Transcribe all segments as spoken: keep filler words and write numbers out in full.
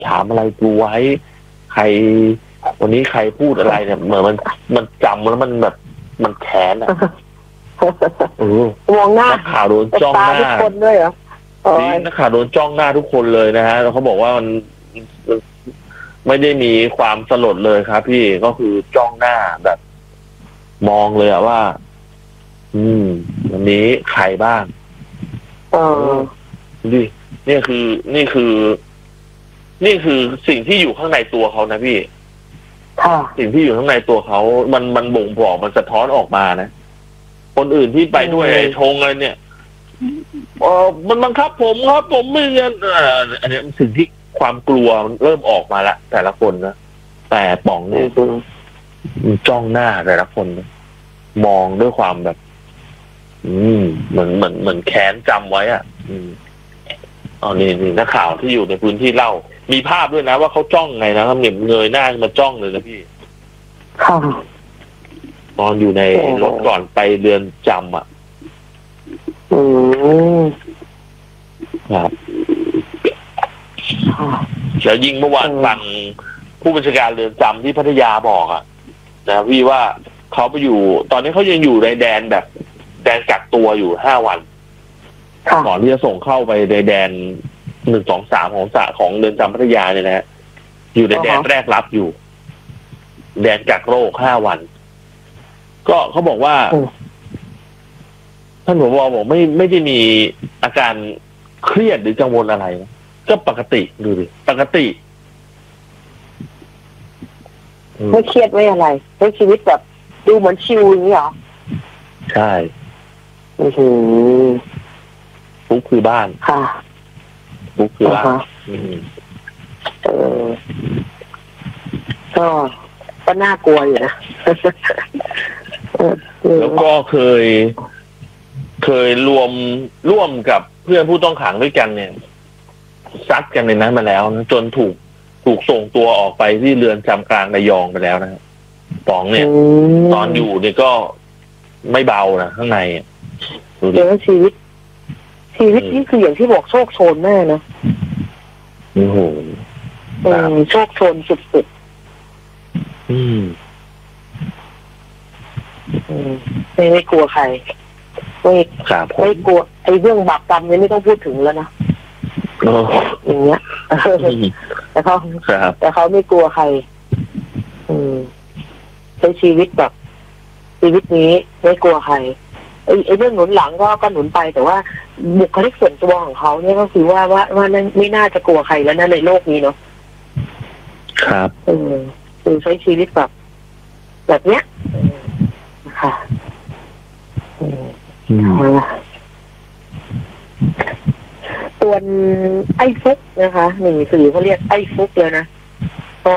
ถามอะไรกูไว้ใครวันนี้ใครพูดอะไรเนี่ยเหมือนมันมันจำแล้วมันแบบมันแค้นอ่ะเออมองหน้านักข่าวโดนจ้องหน้าทุกคนด้วยเหรอจริงนักข่าวโดนจ้องหน้าทุกคนเลยนะฮะแล้วเขาบอกว่ามันไม่ได้มีความสลดเลยครับ พี่ก็คือจ้องหน้าแบบมองเลยอะว่า อืมวันนี้ใครบ้างเออดินี่คือนี่คือ นี่คือสิ่งที่อยู่ข้างในตัวเขานะพี่ค่ะสิ่งที่อยู่ข้างในตัวเขามันมันบ่งบอกมันสะท้อนออกมานะคนอื่นที่ไปด้วยไอ้ชงอะไรเนี่ยเออมันบังคับผมครับผมไม่เงินอันนี้สิ่งที่ความกลัวมันเริ่มออกมาละแต่ละคนนะแต่ป๋องนี่มันจ้องหน้าแต่ละคนมองด้วยความแบบ อืมเหมือนเหมือนเหมือนแค้นจำไว้อ่ะ อืมอ๋อนี่นี่นักข่าวที่อยู่ในพื้นที่เล่ามีภาพด้วยนะว่าเขาจ้องไงนะครับเนี่ยเงยหน้ามาจ้องเลยนะพี่ค่ะตอนอยู่ในรถก่อนไปเรือนจำอ่ะอืมครับแล้วยิ่งเมื่อวานฟังผู้บัญชาการเรือนจำที่พัทยาบอกอ่ะนะพี่ว่าเขาไปอยู่ตอนนี้เขายังอยู่ในแดนแบบแดนกักตัวอยู่ห้าวันก่อนที่จะส่งเข้าไปในแดนหนึ่งสองสามของสะของเรือนจำพัทยาเนี่ยนะฮะอยู่ในแดนแรกรับอยู่แดนกักโรคห้าวันก็เขาบอกว่าท่านผบบอกไม่ไม่ได้มีอาการเครียดหรือกังวลอะไรนะก็ปกติดูดิปกติไม่เครียดไม่อะไรใช้ชีวิตแบบดูเหมือนชิลอย่างนี้เหรอใช่อือฟุกคือบ้านค่ะฟุกคือบ้านเออก็ก็น่ากลัวอยู่นะแล้วก็เคยเคยรวมร่วมกับเพื่อนผู้ต้องขังด้วยกันเนี่ยซัดกันในนั้นมาแล้วนะจนถูกถูกส่งตัวออกไปที่เรือนจำกลางระยองไปแล้วนะป๋องเนี่ยตอนอยู่เนี่ยก็ไม่เบานะข้างในเดี๋ยวชีวิตชีวิตนี่คืออย่างที่บอกโชคโชนแม่นะโอ้โหโชคโชนสุดๆอืมไม่ไม่กลัวใครไม่ไม่กลัวไอ้เรื่องบาปกรรมเนี่ยไม่ต้องพูดถึงแล้วนะอย่างเงี้ยแต่เขาแต่เขาไม่กลัวใครอืมใช้ชีวิตแบบชีวิตนี้ไม่กลัวใครไอ้ไอ้เรื่องหนุนหลังก็ก็หนุนไปแต่ว่าบุคลิกส่วนตัวของเขาเนี่ยก็คือว่าว่าว่านั่นไม่น่าจะกลัวใครแล้วนะในโลกนี้เนาะครับเออคือใช้ชีวิตแบบแบบเนี้ยค่ะส่วนไอ้ฟุกนะคะหนึ่งสื่อเขาเรียกไอ้ฟุกเลยนะก็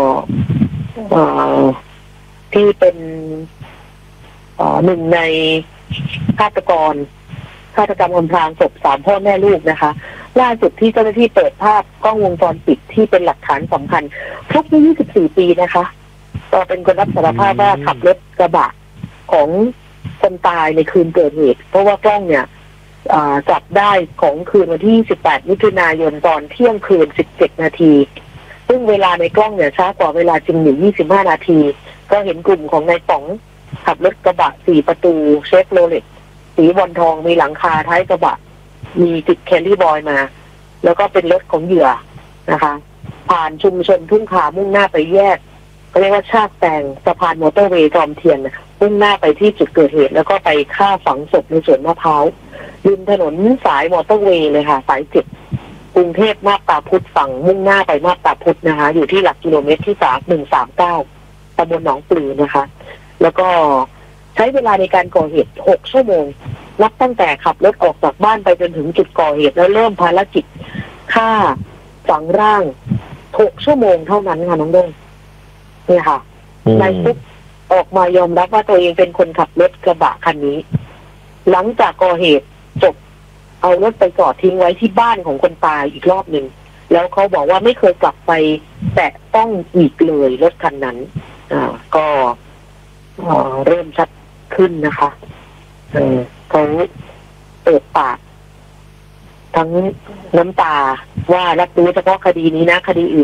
ที่เป็นหนึ่งในฆาตกรฆาตกรรมอำพรางศพสามพ่อแม่ลูกนะคะล่าสุดที่เจ้าหน้าที่เปิดภาพกล้องวงจรปิดที่เป็นหลักฐานสำคัญฟุกอายุยี่สิบสี่ปีนะคะก็เป็นคนรับสารภาพว่าขับรถกระบะของคนตายในคืนเกิดเหตุเพราะว่ากล้องเนี่ยจับได้ของคืนวันที่สิบแปดมิถุนายนตอนเที่ยงคืนสิบเจ็ดนาทีซึ่งเวลาในกล้องเนี่ยช้ากว่าเวลาจริงอยู่ยี่สิบห้านาทีก็เห็นกลุ่มของนายป๋องขับรถกระบะสี่ประตูเชฟโรเลตสีบอลทองมีหลังคาท้ายกระบะมีติดแคนดี้บอยมาแล้วก็เป็นรถของเหยื่อนะคะผ่านชุมชนทุ่งขามุ่งหน้าไปแยกเขาเรียกว่าชากแตงสะพานมอเตอร์เวย์จอมเทียนมุ่งหน้าไปที่จุดเกิดเหตุแล้วก็ไปฆ่าฝังศพในสวนมะพร้าวริมถนนสายมอเตอร์เวย์เลยค่ะสายเจ็ดกรุงเทพมาบตาพุธฝั่งมุ่งหน้าไปมาบตาพุธนะคะอยู่ที่หลักกิโลเมตรที่สามหนึ่งสามเก้าตำบลหนองปลือนะคะแล้วก็ใช้เวลาในการก่อเหตุหกชั่วโมงนับตั้งแต่ขับรถออกจากบ้านไปจนถึงจุดก่อเหตุแล้วเริ่มภารกิจฆ่าฝังร่างหกชั่วโมงเท่านั้นค่ะน้องด้งเนี่ยค่ะนายฟุกออกมายอมรับว่าตัวเองเป็นคนขับรถกระบะคันนี้หลังจากก่อเหตุจบเอารถไปจอดทิ้งไว้ที่บ้านของคนตายอีกรอบหนึ่งแล้วเขาบอกว่าไม่เคยกลับไปแตะต้องอีกเลยรถคันนั้นอ่าก็เริ่มชัดขึ้นนะคะเออเขาเปิดปากทั้งน้ำตาว่ารับรู้เฉพาะคดีนี้นะคดีอื่น